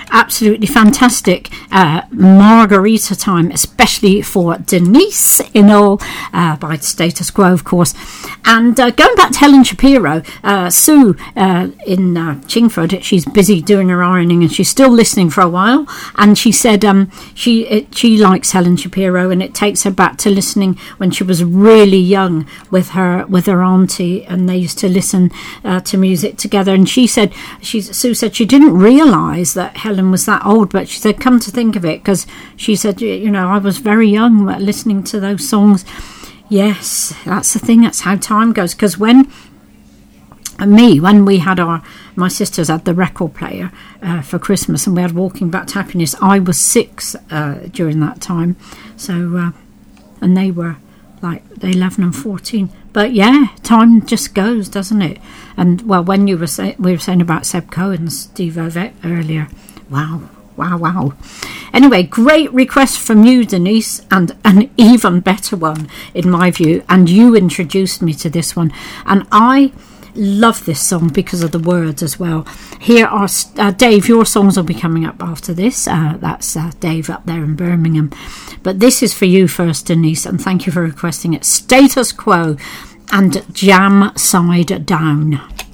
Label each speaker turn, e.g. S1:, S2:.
S1: absolutely fantastic margarita time, especially for Denise in all by Status Quo, of course. And going back to Helen Shapiro, Sue in Chingford, she's busy doing her ironing and she's still listening for a while, and she said she likes Helen Shapiro, and it takes her back to listening when she was really young with her auntie, and they used to listen to music together. And Sue said she didn't realise that Helen was that old, but she said, come to think of it, because she said, I was very young listening to those songs. Yes, that's the thing, that's how time goes. Because when we had my sisters had the record player for Christmas, and we had Walking Back to Happiness, I was 6 during that time, so and they were like 11 and 14. But yeah, time just goes, doesn't it? And well, when we were saying about Seb Cohen and Steve Ovett earlier, wow. Anyway, great request from you, Denise, and an even better one in my view, and you introduced me to this one, and I love this song because of the words as well. Here are Dave, your songs will be coming up after this. That's Dave up there in Birmingham, but this is for you first, Denise, and thank you for requesting it. Status Quo and Jam Side Down.